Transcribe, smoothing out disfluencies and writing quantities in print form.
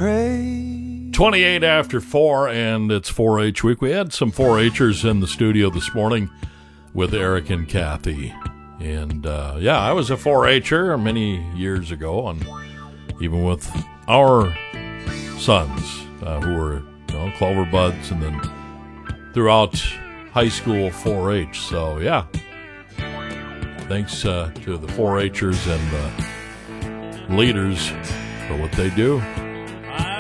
pray. 28 after 4, and it's 4-H week. We had some 4-Hers in the studio this morning with Eric and Kathy. And, I was a 4-Her many years ago, and even with our sons who were Clover Buds, and then throughout high school 4-H. So, thanks to the 4-Hers and the leaders for what they do.